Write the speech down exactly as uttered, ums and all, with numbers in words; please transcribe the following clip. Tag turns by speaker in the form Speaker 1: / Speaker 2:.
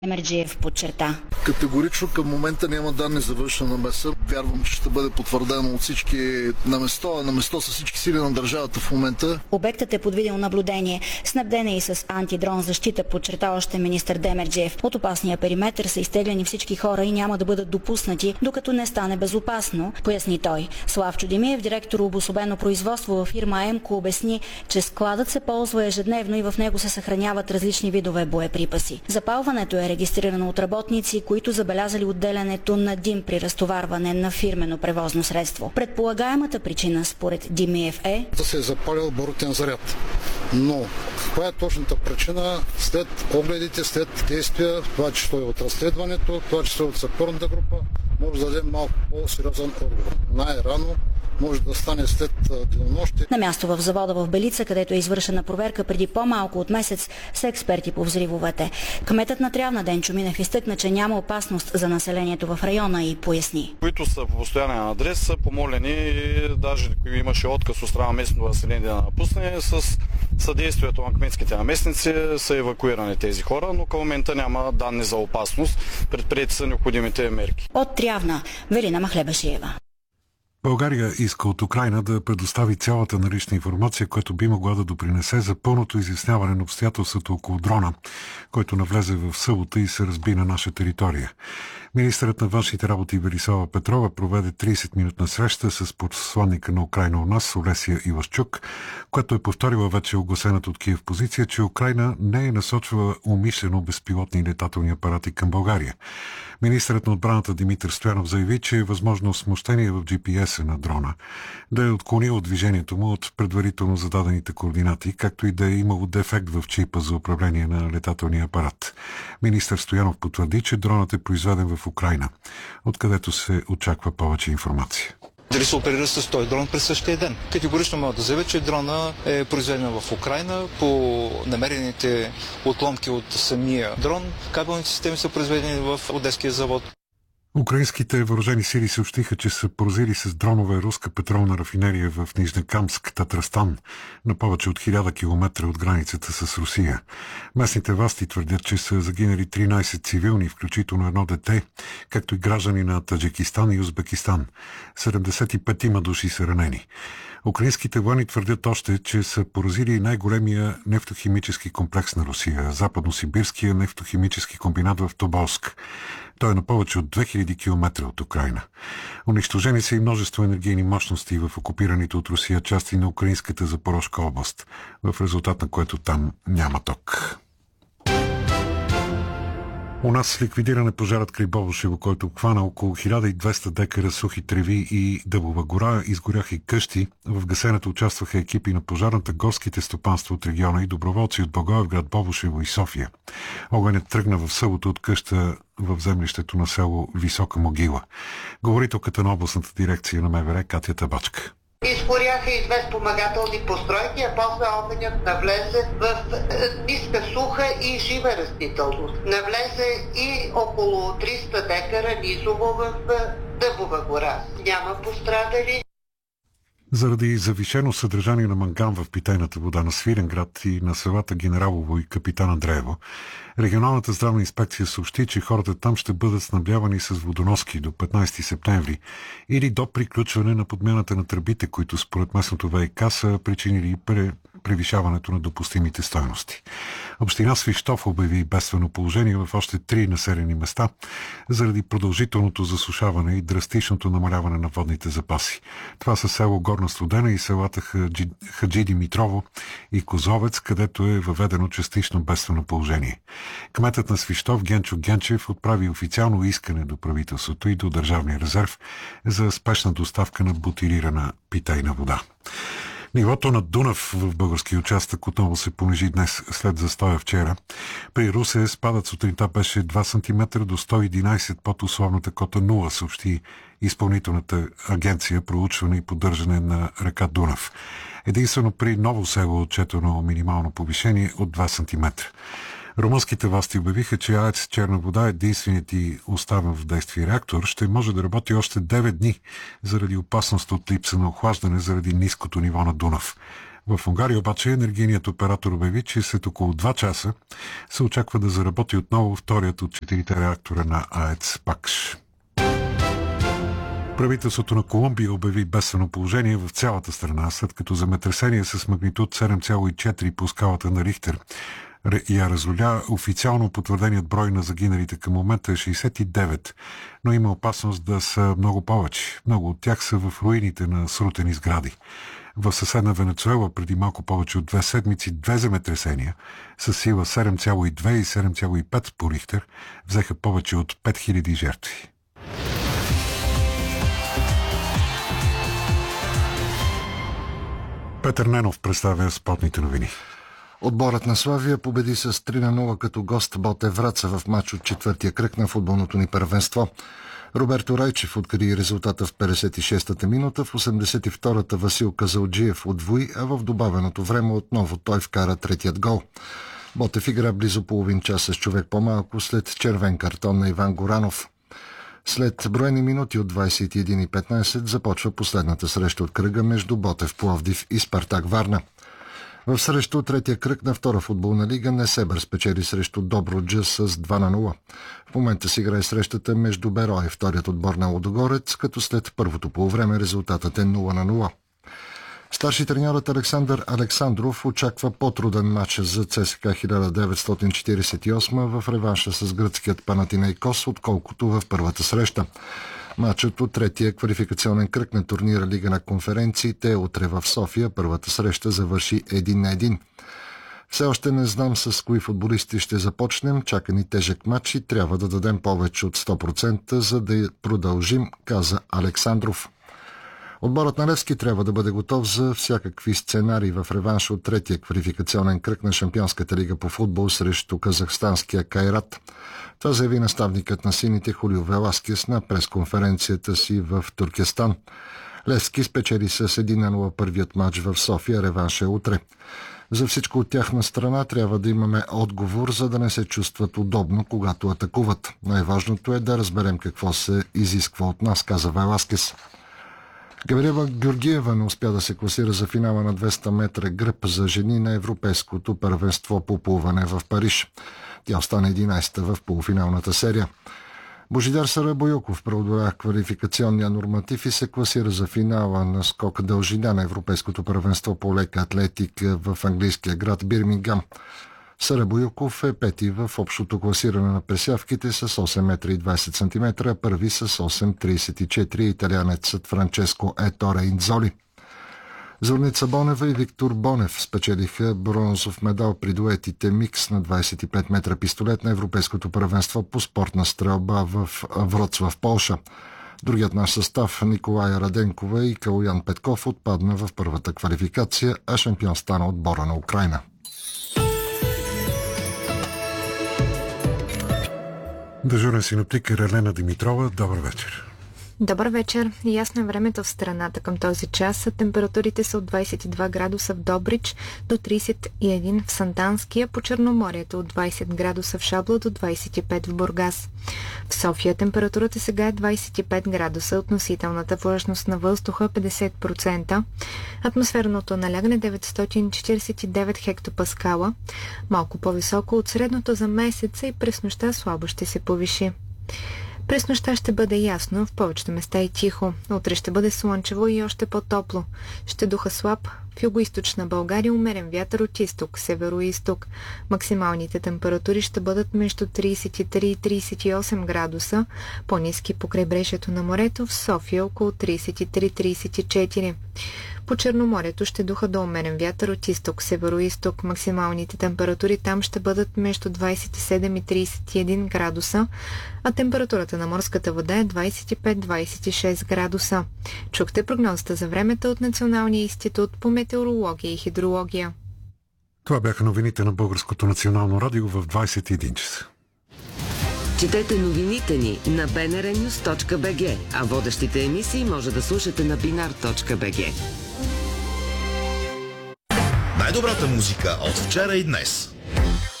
Speaker 1: Демерджиев подчерта.
Speaker 2: Категорично към момента няма данни за външна намеса. Вярвам, че ще бъде потвърдено от всички на место, а на место са всички сили на държавата в момента.
Speaker 1: Обектът е под видеонаблюдение, снабден е и с антидрон защита, подчерта още министър Демерджиев. От опасния периметр са изтегляни всички хора и няма да бъдат допуснати, докато не стане безопасно, поясни той. Славчо Димиев, директор обособено производство във фирма Емко, обясни, че складът се ползва ежедневно и в него се съхраняват различни видове боеприпаси. Запалването е регистрирано от работници, които забелязали отделянето на дим при разтоварване на фирмено превозно средство. Предполагаемата причина според Димиев е...
Speaker 3: Да се е запалил барутен заряд. Но каква е точната причина? След огледите, след действия, това число и от разследването, това число от сапорната група, може да дадем малко по-сериозен отговор. Най-рано може да стане след денонощие.
Speaker 1: На място в завода в Белица, където е извършена проверка преди по-малко от месец, са експерти по взривовете. Кметът на Трявна Денчо Минев изтъкна, че няма опасност за населението в района и поясни.
Speaker 4: Които са по постоянен адрес са помолени, даже имаше отказ от страна местното население да напусне, с съдействието на кметските наместници са евакуирани тези хора, но към момента няма данни за опасност. Предприети са необходимите мерки.
Speaker 1: От Трявна, Велина Махлебашиева.
Speaker 5: България иска от Украйна да предостави цялата налична информация, която би могла да допринесе за пълното изясняване на обстоятелствата около дрона, който навлезе в селото и се разби на наша територия. Министърът на външните работи Велислава Петрова проведе тридесетминутна среща с посланника на Украйна у нас, Олесия Ивашчук, която е повторила вече огласената от Киев позиция, че Украйна не е насочвала умишлено безпилотни летателни апарати към България. Министърът на отбраната Димитър Стоянов заяви, че е възможно смущение в джи пи ес-а на дрона да е отклонило движението му от предварително зададените координати, както и да е имало дефект в чипа за управление на летателния апарат. Министър Стоянов потвърди, че дронът е произведен в Украйна, откъдето се очаква повече информация.
Speaker 6: Дали се оперира с този дрон през същия ден? Категорично мога да заявя, че дрона е произведен в Украйна. По намерените отломки от самия дрон, кабелните системи са произведени в Одеския завод.
Speaker 5: Украинските въоръжени сили съобщиха, че са поразили с дронове руска петролна рафинерия в Нижнекамск, Татрастан, на повече от хиляда километра от границата с Русия. Местните власти твърдят, че са загинали тринайсет цивилни, включително едно дете, както и граждани на Таджикистан и Узбекистан. седемдесет и пет души са ранени. Украинските военни твърдят още, че са поразили най-големия нефтохимически комплекс на Русия, западносибирския нефтохимически комбинат в Тоболск. Той е на повече от две хиляди километра от Украйна. Унищожени са и множество енергийни мощности в окупираните от Русия части на украинската Запорожка област, в резултат на което там няма ток. У нас ликвидиране пожарът край Бобошево, който обхвана около хиляда и двеста декара сухи треви и дъбова гора, изгоряха и къщи. В гасенето участваха екипи на пожарната, горските стопанства от региона и доброволци от Благоевград, Бобошево и София. Огънят тръгна в селото от къща в землището на село Висока могила. Говорителката на областната дирекция на МВР Катя Табачка.
Speaker 7: Изгоряха и две спомагателни постройки, а после огънят навлезе в ниска суха и жива растителност. Навлезе и около триста декара низово в Дъбова гора. Няма пострадали.
Speaker 5: Заради завишено съдържание на манган в питейната вода на Свиленград и на селата Генералово и Капитан Андреево, регионалната здравна инспекция съобщи, че хората там ще бъдат снабдявани с водоноски до петнайсети септември или до приключване на подмяната на тръбите, които според местното ВиК са причинили превишаването на допустимите стойности. Община Свищов обяви бедствено положение в още три населени места заради продължителното засушаване и драстичното намаляване на водните запаси. Това са село Горна Студена и селата Хаджи, Хаджи Димитрово и Козовец, където е въведено частично бедствено положение. Кметът на Свищов Генчо Генчев отправи официално искане до правителството и до Държавния резерв за спешна доставка на бутилирана питейна вода. Нивото на Дунав в български участък отново се понижи днес след застоя вчера. При Русе спадът сутринта беше два сантиметра до сто и единайсет под условната кота нула, съобщи Изпълнителната агенция проучване и поддържане на река Дунав. Единствено при Ново село отчетено минимално повишение от два сантиметра. Румънските власти обявиха, че АЕЦ Черна вода, единственият и оставен в действие реактор, ще може да работи още девет дни заради опасност от липса на охлаждане заради ниското ниво на Дунав. В Унгария обаче енергийният оператор обяви, че след около два часа се очаква да заработи отново вторият от четирите реактора на АЕЦ Пакш. Правителството на Колумбия обяви бедствено положение в цялата страна, след като земетресение с магнитуд седем цяло и четири по скалата на Рихтер я разоля. Официално потвърденият брой на загиналите към момента е шейсет и девет, но има опасност да са много повече. Много от тях са в руините на срутени сгради. В съседна Венецуела преди малко повече от две седмици две земетресения с сила седем цяло и две и седем цяло и пет по Рихтер взеха повече от пет хиляди жертви. Петър Ненов представя спортните новини.
Speaker 8: Отборът на Славия победи с три на нула като гост Ботев Враца в матч от четвъртия кръг на футболното ни първенство. Роберто Райчев откри резултата в петдесет и шестата минута, в осемдесет и втората Васил Казалджиев удвои, а в добавеното време отново той вкара третият гол. Ботев игра близо половин час с човек по-малко след червен картон на Иван Горанов. След броени минути от двадесет и една и петнадесет започва последната среща от кръга между Ботев Пловдив и Спартак Варна. В срещу от третия кръг на втора футболна лига Несебър спечели срещу Добруджа с два на нула. В момента си играе срещата между Берое, вторият отбор на Лудогорец, като след първото полувреме резултатът е нула на нула. Старши треньорът Александър Александров очаква по-труден матч за ЦСКА хиляда деветстотин четиридесет и осма в реванша с гръцкият Панатинейкос, отколкото в първата среща. Матчът от третия квалификационен кръг на турнира Лига на конференциите е утре в София. Първата среща завърши един на един. Все още не знам с кои футболисти ще започнем. Чака ни тежък матч и трябва да дадем повече от сто процента, за да продължим, каза Александров. Отборът на Левски трябва да бъде готов за всякакви сценарии в реванш от третия квалификационен кръг на Шампионската лига по футбол срещу казахстанския Кайрат. Това заяви наставникът на сините Хулио Веласкес на пресконференцията си в Туркестан. Левски спечели с един на нула първият матч в София, реванш е утре. За всичко от тяхна страна трябва да имаме отговор, за да не се чувстват удобно, когато атакуват. Най-важното е да разберем какво се изисква от нас, каза Веласкес. Габриела Георгиева не успя да се класира за финала на двеста метра гръб за жени на Европейското първенство по плуване в Париж. Тя остана единадесета в полуфиналната серия. Божидар Сарабойоков преодоля квалификационния норматив и се класира за финала на скок дължина на Европейското първенство по лека атлетика в английския град Бирмингам. Сарабойоков е пети в общото класиране на пресявките с осем метра и двадесет сантиметра, първи с осем тридесет и четири италианецът Франческо Еторе Инзоли. Зорница Бонева и Виктор Бонев спечелиха бронзов медал при дуетите микс на двадесет и пет метра пистолет на Европейското първенство по спортна стрелба в Вроцлав, Полша. Другият наш състав, Николая Раденкова и Калуян Петков, отпадна в първата квалификация, а шампион стана отбора на Украйна.
Speaker 5: Дежурен синоптик е Елена Димитрова. Добър вечер.
Speaker 9: Добър вечер. Ясно е времето в страната към този час. Температурите са от двадесет и два градуса в Добрич до тридесет и един в Санданския, по Черноморието от двадесет градуса в Шабла до двадесет и пет в Бургас. В София температурата сега е двадесет и пет градуса, относителната влажност на въздуха петдесет процента, атмосферното налягане деветстотин четиридесет и девет хектопаскала, малко по-високо от средното за месеца и през нощта слабо ще се повиши. През нощта ще бъде ясно, в повечето места и тихо. Утре ще бъде слънчево и още по-топло. Ще духа слаб в югоизточна България, умерен вятър от изток, северо-изток. Максималните температури ще бъдат между тридесет и три и тридесет и осем градуса, по-ниски по крайбрежието на морето, в София около тридесет и три до тридесет и четири. По Черноморието ще духа до умерен вятър от изток, северо-изток. Максималните температури там ще бъдат между двадесет и седем и тридесет и един градуса, а температурата на морската вода е двадесет и пет до двадесет и шест градуса. Чухте прогнозата за времето от Националния институт по метеорология и хидрология.
Speaker 5: Това бяха новините на Българското национално радио в двадесет и един часа.
Speaker 10: Четете новините ни на би ен ар нюз точка би джи, а водещите емисии може да слушате на бинар точка би джи.
Speaker 11: Най-добрата музика от вчера и днес.